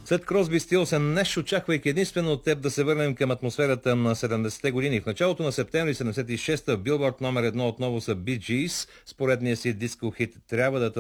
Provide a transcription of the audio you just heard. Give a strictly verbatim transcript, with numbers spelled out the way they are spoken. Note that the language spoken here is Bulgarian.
След Кросби Стилс and Неш, очаквайки единствено от теб, да се върнем към атмосферата на седемдесетте години. В началото на септември седемдесет и шеста в Билборд номер едно отново са Bee Gees с поредния си диско хит "Трябва да